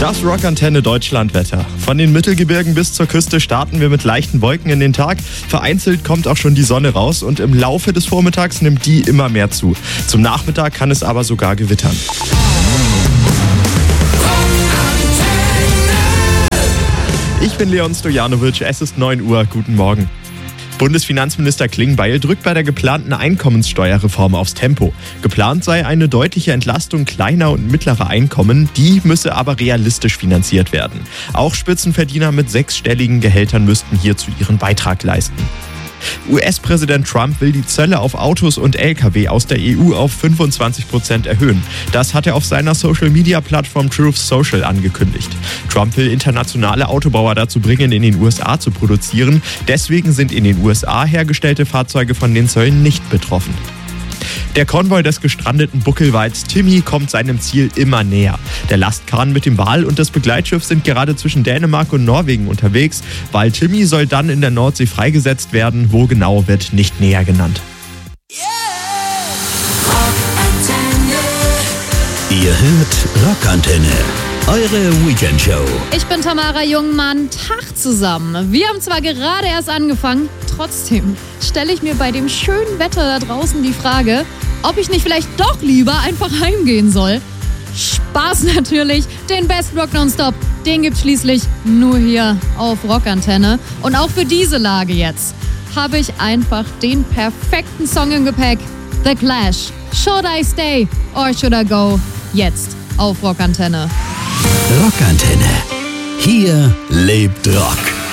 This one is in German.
Das Rockantenne Deutschlandwetter. Von den Mittelgebirgen bis zur Küste starten wir mit leichten Wolken in den Tag. Vereinzelt kommt auch schon die Sonne raus und im Laufe des Vormittags nimmt die immer mehr zu. Zum Nachmittag kann es aber sogar gewittern. Ich bin Leon Stojanovic, es ist 9 Uhr, guten Morgen. Bundesfinanzminister Klingbeil drückt bei der geplanten Einkommenssteuerreform aufs Tempo. Geplant sei eine deutliche Entlastung kleiner und mittlerer Einkommen, die müsse aber realistisch finanziert werden. Auch Spitzenverdiener mit 6-stelligen Gehältern müssten hierzu ihren Beitrag leisten. US-Präsident Trump will die Zölle auf Autos und Lkw aus der EU auf 25% erhöhen. Das hat er auf seiner Social-Media-Plattform Truth Social angekündigt. Trump will internationale Autobauer dazu bringen, in den USA zu produzieren. Deswegen sind in den USA hergestellte Fahrzeuge von den Zöllen nicht betroffen. Der Konvoi des gestrandeten Buckelwals Timmy kommt seinem Ziel immer näher. Der Lastkahn mit dem Wal und das Begleitschiff sind gerade zwischen Dänemark und Norwegen unterwegs. Wal Timmy soll dann in der Nordsee freigesetzt werden. Wo genau, wird nicht näher genannt. Ihr hört Rockantenne, eure Weekendshow. Ich bin Tamara Jungmann, Tag zusammen. Wir haben zwar gerade erst angefangen, trotzdem stelle ich mir bei dem schönen Wetter da draußen die Frage, ob ich nicht vielleicht doch lieber einfach heimgehen soll. Spaß natürlich, den Best Rock Nonstop, den gibt's schließlich nur hier auf Rockantenne. Und auch für diese Lage jetzt habe ich einfach den perfekten Song im Gepäck. The Clash, Should I Stay or Should I Go? Jetzt auf Rockantenne. Rockantenne. Hier lebt Rock.